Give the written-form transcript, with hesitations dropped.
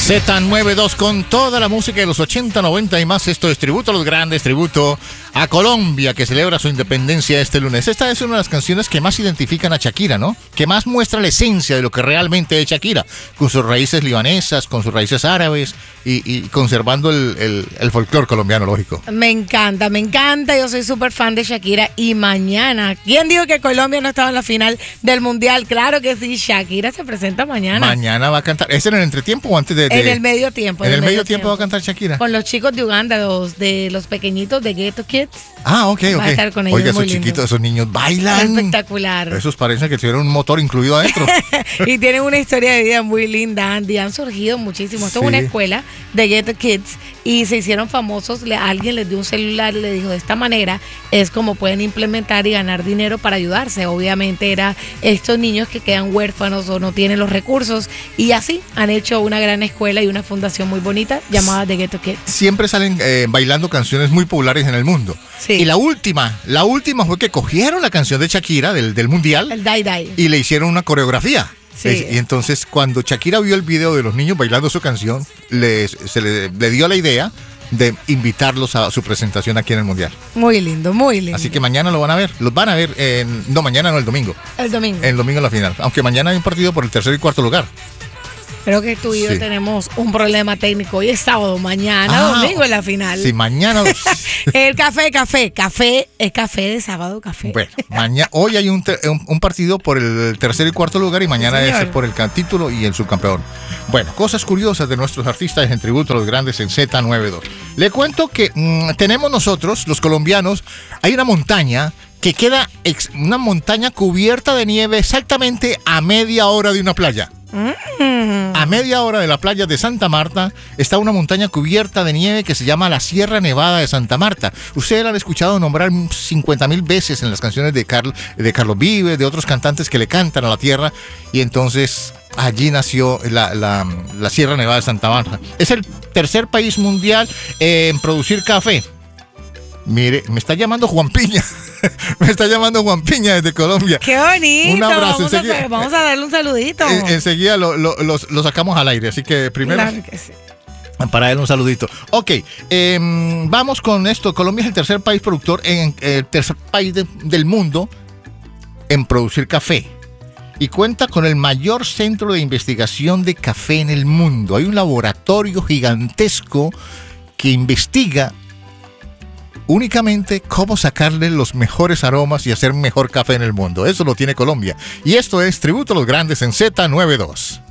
Z92 con toda la música de los 80, 90 y más. Esto es tributo a los grandes, tributo a Colombia, que celebra su independencia este lunes. Esta es una de las canciones que más identifican a Shakira, ¿no? Que más muestra la esencia de lo que realmente es Shakira, con sus raíces libanesas, con sus raíces árabes y conservando el folclore colombiano, lógico. Me encanta. Yo soy súper fan de Shakira. Y mañana, ¿quién dijo que Colombia no estaba en la final del Mundial? Claro que sí, Shakira se presenta mañana. Mañana va a cantar. ¿Es en el entretiempo o antes de...? En el medio tiempo. En el medio tiempo va a cantar Shakira. Con los chicos de Uganda, de los pequeñitos de Ghetto Kids. Ah, ok. Va a estar con ellos. Oiga, esos muy chiquitos, lindo. esos niños bailan. Espectacular. Esos parecen que tuvieron un motor incluido adentro. Y tienen una historia de vida muy linda, Andy. Han surgido muchísimo. Esto es una escuela de Ghetto Kids y se hicieron famosos. Alguien les dio un celular y le dijo, de esta manera es como pueden implementar y ganar dinero para ayudarse. Obviamente era estos niños que quedan huérfanos o no tienen los recursos, y así han hecho una gran escuela y una fundación muy bonita llamada The Ghetto Kids. Siempre salen bailando canciones muy populares en el mundo. Sí. Y la última fue que cogieron la canción de Shakira del Mundial. El Die Die. Y le hicieron una coreografía. Sí. Y entonces cuando Shakira vio el video de los niños bailando su canción, le dio la idea de invitarlos a su presentación aquí en el Mundial. Muy lindo, muy lindo. Así que mañana lo van a ver. Los van a ver mañana no, el domingo. El domingo. El domingo en la final. Aunque mañana hay un partido por el tercer y cuarto lugar. Creo que tú y yo tenemos un problema técnico. Hoy es sábado, mañana domingo en la final. Sí, mañana. El café es café de sábado, café. Bueno, hoy hay un partido por el tercer y cuarto lugar y mañana es por el título y el subcampeón. Bueno, cosas curiosas de nuestros artistas en tributo a los grandes en Z92. Le cuento que tenemos nosotros, los colombianos, hay una montaña que queda, una montaña cubierta de nieve exactamente a media hora de una playa. A media hora de la playa de Santa Marta está una montaña cubierta de nieve que se llama la Sierra Nevada de Santa Marta. Ustedes la han escuchado nombrar 50,000 veces en las canciones de Carlos Vives, de otros cantantes que le cantan a la tierra, y entonces allí nació la Sierra Nevada de Santa Marta. Es el tercer país mundial en producir café. Mire, me está llamando Juan Piña. Me está llamando Juan Piña desde Colombia. ¡Qué bonito! Un abrazo. Vamos a darle un saludito. Enseguida lo sacamos al aire. Así que primero, claro que sí, para él un saludito. Ok, vamos con esto. Colombia es el tercer país productor, el tercer país del mundo en producir café. Y cuenta con el mayor centro de investigación de café en el mundo. Hay un laboratorio gigantesco que investiga únicamente cómo sacarle los mejores aromas y hacer mejor café en el mundo. Eso lo tiene Colombia. Y esto es Tributo a los Grandes en Z92.